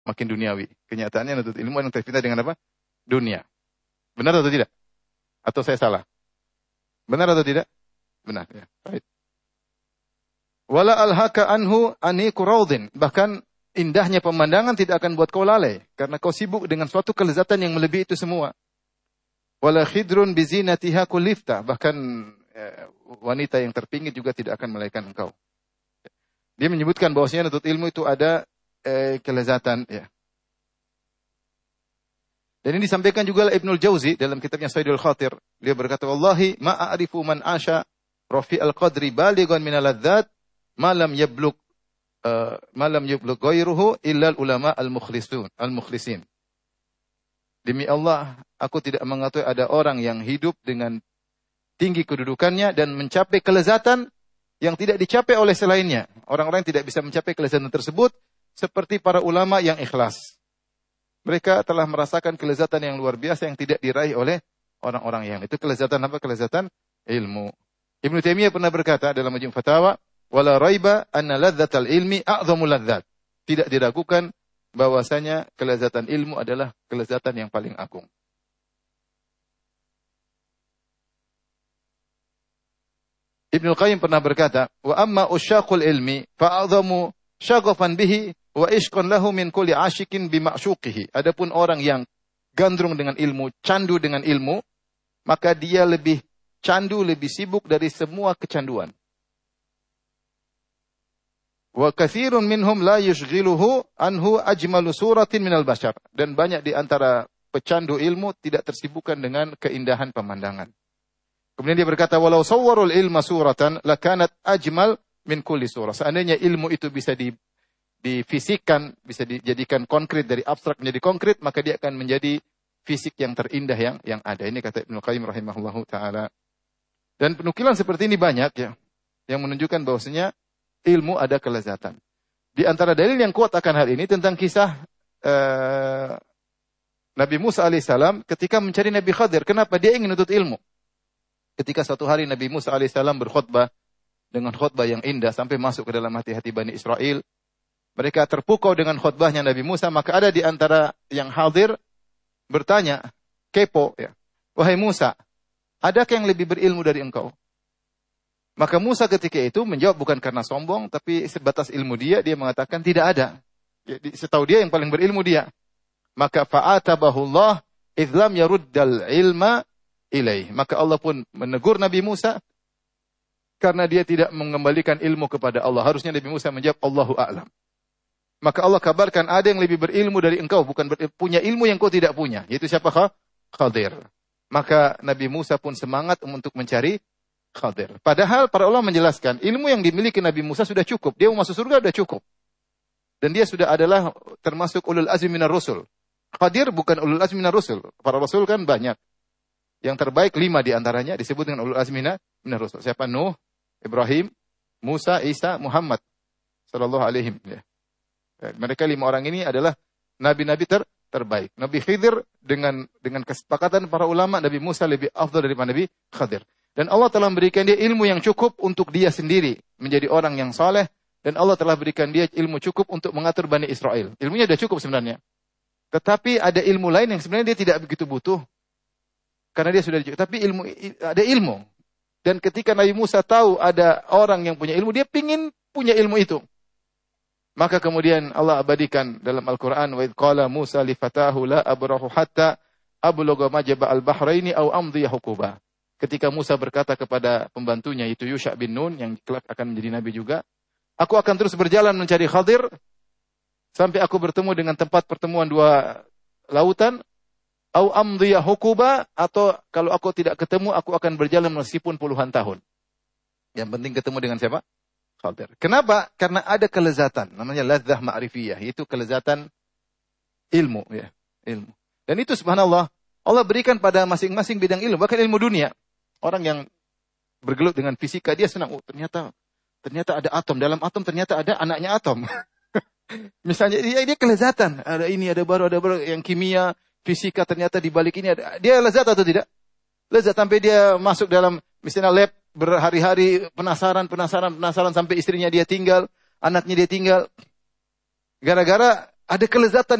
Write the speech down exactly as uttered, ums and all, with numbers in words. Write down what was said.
makin duniawi. Kenyataannya menuntut ilmu yang terfitnah dengan apa? Dunia. Benar atau tidak? Atau saya salah? Benar atau tidak? Benar. Ya. Baik. Wala alhaka anhu aniku raudin. Bahkan indahnya pemandangan tidak akan buat kau lalai. Karena kau sibuk dengan suatu kelezatan yang melebihi itu semua. Wala khidrun bizinatiha kulifta. Bahkan eh, wanita yang terpinggir juga tidak akan melahirkan engkau. Dia menyebutkan bahwasanya menuntut ilmu itu ada eh, kelezatan. Ya. Dan ini disampaikan juga oleh Ibnul Jauzi dalam kitabnya Saidul Khatir. Dia berkata, Wallahi ma'arifu man asha rafi al-qadri balighan min al-ladzat malam yabluk uh, malam yabluk ghairuhu illa al-ulama al-mukhlisun al-mukhlisin. Demi Allah, aku tidak mengetahui ada orang yang hidup dengan tinggi kedudukannya dan mencapai kelezatan yang tidak dicapai oleh selainnya. Orang-orang tidak bisa mencapai kelezatan tersebut seperti para ulama yang ikhlas. Mereka telah merasakan kelezatan yang luar biasa yang tidak diraih oleh orang-orang yang itu. Kelezatan apa? Kelezatan ilmu. Ibnu Taimiyah pernah berkata dalam Majmu' Fatawa, "Wala raiba anna ladzatal ilmi a'dhamu ladzat." Tidak diragukan bahwasanya kelezatan ilmu adalah kelezatan yang paling agung. Ibnu Qayyim pernah berkata, "Wa amma usyaqul ilmi fa'adhamu syaghafan bihi wa ishqan lahu min kulli ashikin bima'syuqihi." Adapun orang yang gandrung dengan ilmu, candu dengan ilmu, maka dia lebih candu, lebih sibuk dari semua kecanduan. Wa katsirun minhum la yushghiluhu anhu ajmalu suratin minal bashar. Dan banyak di antara pecandu ilmu tidak tersibukkan dengan keindahan pemandangan. Kemudian dia berkata, walau sawwarul ilma suratan lakanat ajmal min kulli surah. Seandainya ilmu itu bisa di difisikkan, bisa dijadikan konkret, dari abstrak menjadi konkret, maka dia akan menjadi fisik yang terindah yang yang ada. Ini kata Ibnu Qayyim rahimahullahu taala. Dan penukilan seperti ini banyak ya, yang menunjukkan bahwasanya ilmu ada kelezatan. Di antara dalil yang kuat akan hal ini tentang kisah uh, Nabi Musa alaihissalam ketika mencari Nabi Khadir. Kenapa dia ingin menuntut ilmu? Ketika suatu hari Nabi Musa alaihissalam berkhutbah dengan khutbah yang indah sampai masuk ke dalam hati-hati Bani Israel. Mereka terpukau dengan khutbahnya Nabi Musa, maka ada di antara yang hadir bertanya, kepo ya, wahai Musa, adakah yang lebih berilmu dari engkau? Maka Musa ketika itu menjawab bukan karena sombong, tapi sebatas ilmu dia, dia mengatakan tidak ada. Setahu dia yang paling berilmu dia. Maka fa'atabahullah idlam yaruddal ilma ilaih. Maka Allah pun menegur Nabi Musa karena dia tidak mengembalikan ilmu kepada Allah. Harusnya Nabi Musa menjawab Allahu a'lam. Maka Allah kabarkan ada yang lebih berilmu dari engkau, bukan ber, punya ilmu yang kau tidak punya. Yaitu siapa? Khadir. Maka Nabi Musa pun semangat untuk mencari Khadir. Padahal para ulama menjelaskan, ilmu yang dimiliki Nabi Musa sudah cukup. Dia mau masuk surga sudah cukup. Dan dia sudah adalah termasuk ulul azmi minar rusul. Khadir bukan ulul azmi minar rusul. Para rasul kan banyak. Yang terbaik lima di antaranya disebut dengan ulul azmi minar rusul. Siapa? Nuh, Ibrahim, Musa, Isa, Muhammad sallallahu alaihi wasallam. Mereka lima orang ini adalah nabi-nabi ter terbaik. Nabi Khidir dengan dengan kesepakatan para ulama, Nabi Musa lebih afdal daripada Nabi Khadir. Dan Allah telah memberikan dia ilmu yang cukup untuk dia sendiri menjadi orang yang saleh, dan Allah telah berikan dia ilmu cukup untuk mengatur Bani Israel. Ilmunya sudah cukup sebenarnya. Tetapi ada ilmu lain yang sebenarnya dia tidak begitu butuh. Karena dia sudah cukup. Tapi ilmu ada ilmu. Dan ketika Nabi Musa tahu ada orang yang punya ilmu, dia ingin punya ilmu itu. Maka kemudian Allah abadikan dalam Al-Quran, wa idh qala Musa li fatahu la abrahu hatta ablugha majma' al-bahraini aw amdhiya huquba. Ketika Musa berkata kepada pembantunya itu Yusha bin Nun yang kelak akan menjadi nabi juga, aku akan terus berjalan mencari Khadir sampai aku bertemu dengan tempat pertemuan dua lautan, aw amdhiya huquba, atau kalau aku tidak ketemu aku akan berjalan meskipun puluhan tahun. Yang penting ketemu dengan siapa? Khadir. Kenapa? Karena ada kelezatan, namanya ladzah ma'rifiyah, yaitu kelezatan ilmu ya, ilmu. Dan itu subhanallah, Allah berikan pada masing-masing bidang ilmu, bahkan ilmu dunia. Orang yang bergelut dengan fisika, dia senang, oh, ternyata ternyata ada atom, dalam atom ternyata ada anaknya atom. Misalnya dia, dia kelezatan, ada ini, ada baru, ada baru, yang kimia, fisika, ternyata di balik ini ada. Dia lezat atau tidak? Lezat sampai dia masuk dalam misalnya lab, berhari-hari penasaran, penasaran, penasaran sampai istrinya dia tinggal, anaknya dia tinggal. Gara-gara ada kelezatan